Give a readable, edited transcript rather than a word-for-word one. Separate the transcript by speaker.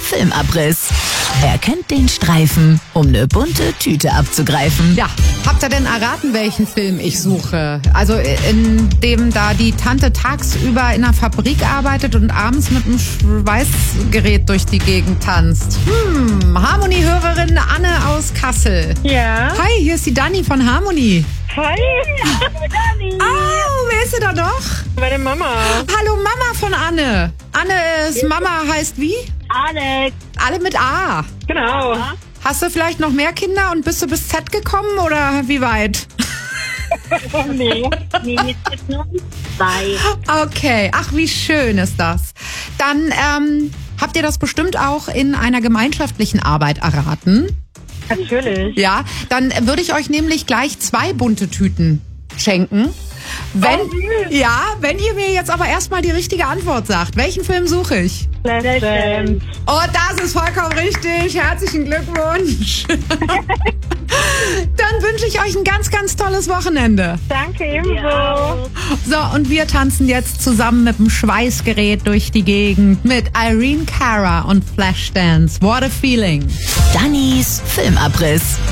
Speaker 1: Filmabriss. Er kennt den Streifen, um eine bunte Tüte abzugreifen.
Speaker 2: Ja, habt ihr denn erraten, welchen Film ich suche? Also in dem da die Tante tagsüber in einer Fabrik arbeitet und abends mit einem Schweißgerät durch die Gegend tanzt. Harmony-Hörerin Anne aus Kassel.
Speaker 3: Ja.
Speaker 2: Hi, hier ist die Dani von Harmony.
Speaker 3: Hi, Dani.
Speaker 2: Oh, wer ist sie da noch?
Speaker 3: Meine Mama.
Speaker 2: Hallo Mama von Anne. Annes Mama heißt wie?
Speaker 3: Alex.
Speaker 2: Alle mit A.
Speaker 3: Genau.
Speaker 2: Hast du vielleicht noch mehr Kinder und bist du bis Z gekommen oder wie weit?
Speaker 3: Nee, jetzt nur 2.
Speaker 2: Okay, ach wie schön ist das. Dann habt ihr das bestimmt auch in einer gemeinschaftlichen Arbeit erraten.
Speaker 3: Natürlich.
Speaker 2: Ja, dann würde ich euch nämlich gleich 2 bunte Tüten schenken. Wenn ihr mir jetzt aber erstmal die richtige Antwort sagt. Welchen Film suche ich?
Speaker 3: Legend.
Speaker 2: Oh, das ist vollkommen richtig. Herzlichen Glückwunsch. Dann wünsche ich euch ein ganz, ganz tolles Wochenende.
Speaker 3: Danke ebenso.
Speaker 2: So, und wir tanzen jetzt zusammen mit dem Schweißgerät durch die Gegend mit Irene Cara und Flashdance. What a feeling.
Speaker 1: Dannys Filmabriss.